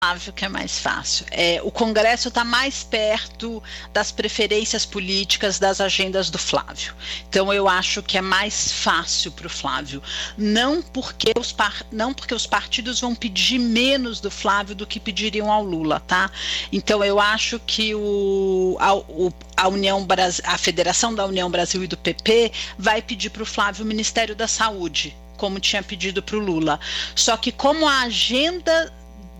Flávio que é mais fácil. O Congresso está mais perto das preferências políticas, das agendas do Flávio. Então eu acho que é mais fácil para o Flávio. Não porque os partidos vão pedir menos do Flávio do que pediriam ao Lula, tá? Então eu acho que a Federação da União Brasil e do PP vai pedir para o Flávio o Ministério da Saúde, como tinha pedido para o Lula. Só que como a agenda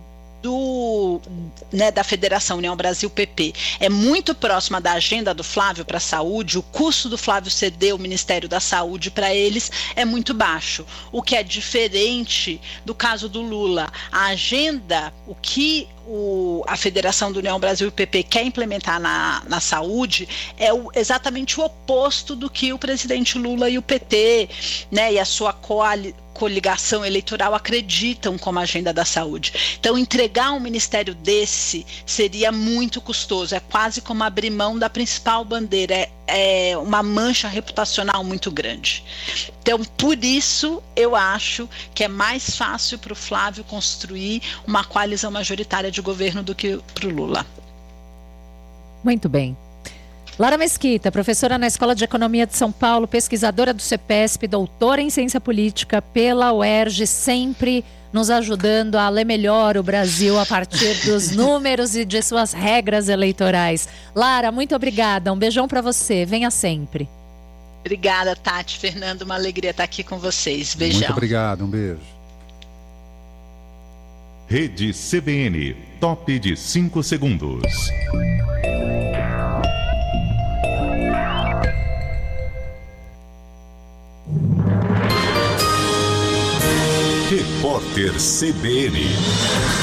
da Federação União Brasil-PP é muito próxima da agenda do Flávio para a saúde, o custo do Flávio ceder o Ministério da Saúde para eles é muito baixo, o que é diferente do caso do Lula. A agenda, o que a Federação da União Brasil e o PP quer implementar na saúde é exatamente o oposto do que o presidente Lula e o PT, né, e a sua coligação eleitoral acreditam como agenda da saúde. Então, entregar um ministério desse seria muito custoso, é quase como abrir mão da principal bandeira, é uma mancha reputacional muito grande. Então, por isso, eu acho que é mais fácil para o Flávio construir uma coalizão majoritária de governo do que para o Lula. Muito bem. Lara Mesquita, professora na Escola de Economia de São Paulo, pesquisadora do CEPESP, doutora em Ciência Política pela UERJ, sempre nos ajudando a ler melhor o Brasil a partir dos números e de suas regras eleitorais. Lara, muito obrigada. Um beijão para você. Venha sempre. Obrigada, Tati, Fernando. Uma alegria estar aqui com vocês. Beijão. Muito obrigado. Um beijo. Rede CBN, top de 5 segundos. Repórter CBN.